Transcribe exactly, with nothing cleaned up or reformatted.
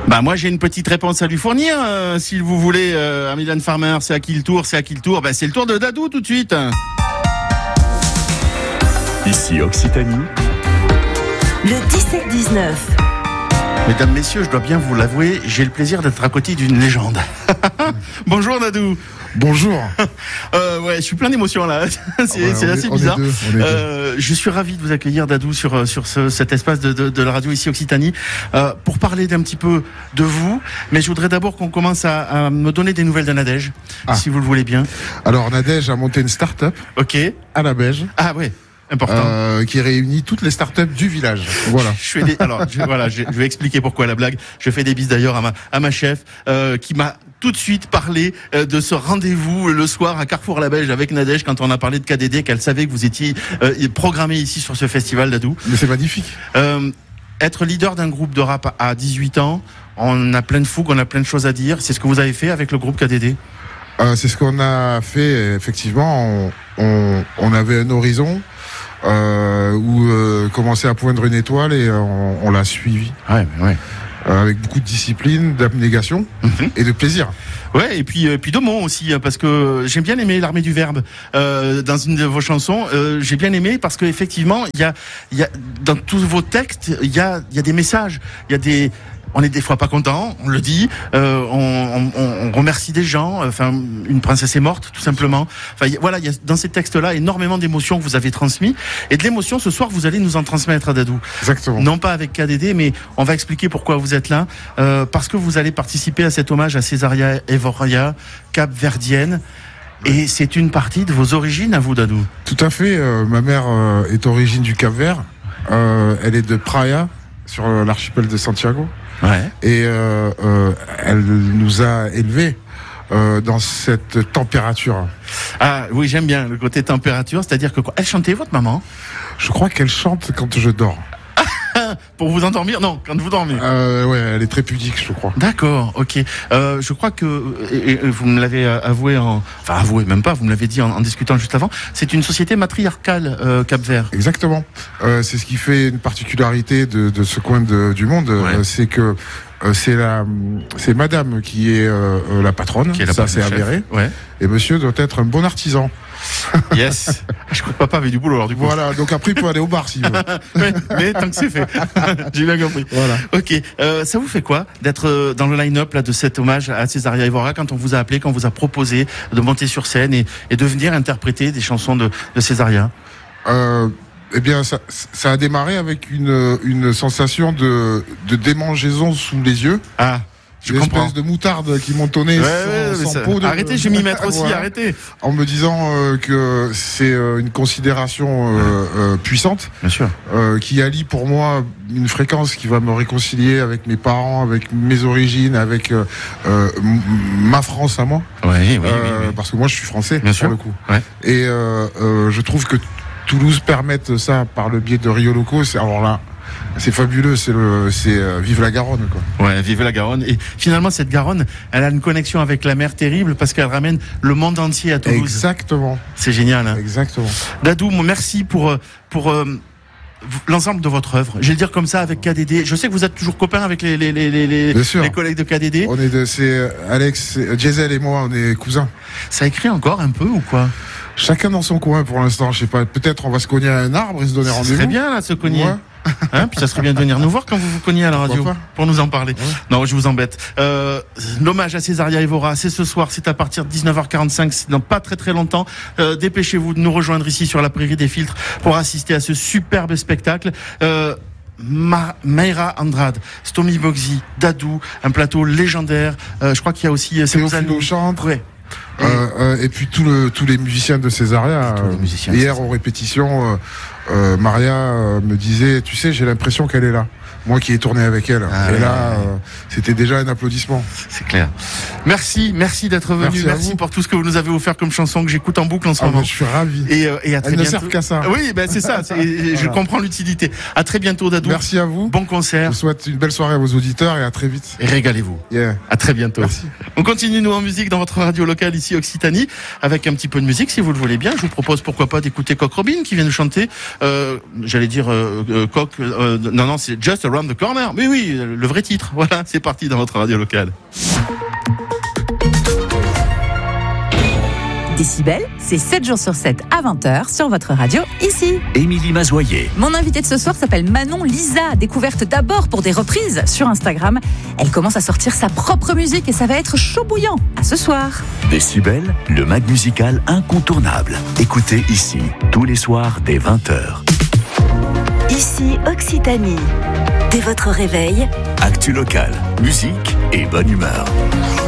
Bah moi j'ai une petite réponse à lui fournir, euh, si vous voulez, euh, Mylène Farmer. C'est à qui le tour? C'est à qui le tour? Bah c'est le tour de Dadou tout de suite. Ici Occitanie. Le dix-sept dix-neuf. Mesdames, messieurs, je dois bien vous l'avouer, j'ai le plaisir d'être à côté d'une légende. Bonjour Dadou. Bonjour. euh, ouais, je suis plein d'émotions là. c'est ouais, c'est assez est, bizarre. On est deux, on est euh, je suis ravi de vous accueillir, Dadou, sur sur ce, cet espace de, de, de la radio ici Occitanie, euh, pour parler d'un petit peu de vous. Mais je voudrais d'abord qu'on commence à, à me donner des nouvelles de Nadège, ah. si vous le voulez bien. Alors Nadège a monté une start-up. Ok. À la Beige. Ah ouais. Important. Euh, qui réunit toutes les startups du village. Voilà. Je fais des, alors, je, voilà, je, je vais expliquer pourquoi la blague. Je fais des bises d'ailleurs à ma, à ma chef, euh, qui m'a tout de suite parlé euh, de ce rendez-vous le soir à Carrefour la Beige avec Nadège quand on a parlé de K D D, qu'elle savait que vous étiez euh, programmé ici sur ce festival, Dadou. Mais c'est magnifique. Euh, être leader d'un groupe de rap à dix-huit ans, on a plein de fougue, on a plein de choses à dire. C'est ce que vous avez fait avec le groupe K D D? Euh, c'est ce qu'on a fait, effectivement. On, on, on avait un horizon. Euh, où euh, commençait à poindre une étoile et euh, on, on l'a suivi. Ouais, ouais. Euh, avec beaucoup de discipline, d'abnégation mm-hmm. et de plaisir. Ouais, et puis, euh, puis de mots aussi, parce que j'ai bien aimé l'armée du verbe euh, dans une de vos chansons. Euh, j'ai bien aimé parce que effectivement, il y a, il y a dans tous vos textes, il y a, il y a des messages, il y a des on est des fois pas content, on le dit, euh, on, on, on remercie des gens, enfin une princesse est morte tout simplement. Enfin y, voilà, il y a dans ces textes-là énormément d'émotions que vous avez transmis et de l'émotion ce soir vous allez nous en transmettre, Dadou. Exactement. Non pas avec K D D, mais on va expliquer pourquoi vous êtes là, euh, parce que vous allez participer à cet hommage à Césaria Evora, cap-verdienne. Et c'est une partie de vos origines à vous, Dadou. Tout à fait. Euh, ma mère euh, est origine du Cap-Vert. Euh, elle est de Praia, sur euh, l'archipel de Santiago. Ouais. Et euh, euh, elle nous a élevés euh, dans cette température. Ah oui, j'aime bien le côté température, c'est-à-dire que quoi? Elle chantait, votre maman? Je crois qu'elle chante quand je dors. Pour vous endormir? Non, quand vous dormez. Euh, ouais, elle est très pudique, je crois. D'accord, ok. Euh, je crois que, et, et vous me l'avez avoué, en, enfin avoué même pas, vous me l'avez dit en, en discutant juste avant, c'est une société matriarcale, euh, Cap-Vert. Exactement. Euh, c'est ce qui fait une particularité de, de ce coin de, du monde, ouais. euh, c'est que euh, c'est la, c'est Madame qui est euh, la patronne, qui est la ça c'est avéré. Ouais. Et Monsieur doit être un bon artisan. Yes. Je crois que papa avait du boulot alors du coup. Voilà, donc après il peut aller au bar s'il veut. mais, mais tant que c'est fait. J'ai bien compris. Voilà. Ok. Euh, ça vous fait quoi d'être dans le line-up là de cet hommage à Césaria Evora quand on vous a appelé, quand on vous a proposé de monter sur scène et, et de venir interpréter des chansons de, de Césaria? Euh, eh bien, ça, ça a démarré avec une, une sensation de, de démangeaison sous les yeux. Ah. Je une comprends. espèce de moutarde qui m'entonnait ouais, sans, ouais, sans ça... peau de... Arrêtez, je vais m'y mettre aussi, voilà. Arrêtez. En me disant euh, que c'est euh, une considération euh, euh, puissante. Bien sûr. Euh, qui allie pour moi une fréquence qui va me réconcilier avec mes parents, avec mes origines, avec euh, euh, m- ma France à moi. Oui, oui, euh, oui, oui. Parce que moi je suis français, bien pour sûr. le coup. Ouais. Et euh, euh, je trouve que Toulouse permette ça par le biais de Rio Loco. C'est, alors là, c'est fabuleux, c'est le, c'est euh, vive la Garonne, quoi. Ouais, vive la Garonne. Et finalement, cette Garonne, elle a une connexion avec la mer terrible parce qu'elle ramène le monde entier à Toulouse. Exactement. C'est génial. Hein. Exactement. Dadou, merci pour pour euh, l'ensemble de votre œuvre. Je vais le dire comme ça avec K D D. Je sais que vous êtes toujours copains avec les les les les, les collègues de K D D. On est de, c'est Alex, Gisèle et moi, on est cousins. Ça écrit encore un peu ou quoi? Chacun dans son coin pour l'instant, je sais pas. Peut-être on va se cogner à un arbre et se donner rendez-vous. Ça serait bien là, se cogner. Ouais. Hein, puis ça serait bien de venir nous voir quand vous vous cognez à la radio pour nous en parler. Ouais. Non, je vous embête. Euh, l'hommage à Césaria Evora, c'est ce soir, c'est à partir de dix-neuf heures quarante-cinq, c'est dans pas très très longtemps. Euh, dépêchez-vous de nous rejoindre ici sur la Prairie des Filtres pour assister à ce superbe spectacle. Euh, Ma- Mayra Andrade, Stomy Boxy, Dadou, un plateau légendaire. Euh, je crois qu'il y a aussi Théophile Chantre. Ouais. Euh, euh, et puis tout le, tous les musiciens de Césaria. Euh, musiciens hier aux répétitions, euh, euh, Maria euh, me disait, tu sais, j'ai l'impression qu'elle est là. Moi qui ai tourné avec elle. Ah, et ouais, là, ouais. Euh, c'était déjà un applaudissement. C'est clair. Merci, merci d'être venu. Merci, merci pour tout ce que vous nous avez offert comme chanson que j'écoute en boucle en ce ah, moment. Je suis ravi. Et, euh, et à très Elles bientôt. ne servent qu'à ça. Oui, ben c'est ça. C'est, voilà. Je comprends l'utilité. À très bientôt, Dadou. Merci à vous. Bon concert. Je vous souhaite une belle soirée à vos auditeurs et à très vite. Et régalez-vous. Yeah. À très bientôt. Merci. On continue nous en musique dans votre radio locale ici Occitanie avec un petit peu de musique si vous le voulez bien. Je vous propose pourquoi pas d'écouter Coq Robin qui vient nous chanter. Euh, j'allais dire euh, euh, Coq. Euh, non non, c'est Just a Around the Corner. Mais oui, le vrai titre. Voilà, c'est parti dans votre radio locale. Décibel, c'est sept jours sur sept à vingt heures sur votre radio, ici. Émilie Mazoyer. Mon invitée de ce soir s'appelle Manon Lisa, découverte d'abord pour des reprises sur Instagram. Elle commence à sortir sa propre musique et ça va être chaud bouillant. À ce soir. Décibel, le mag musical incontournable. Écoutez ici, tous les soirs dès vingt heures. Ici Occitanie. Dès votre réveil, Actu local, musique et bonne humeur.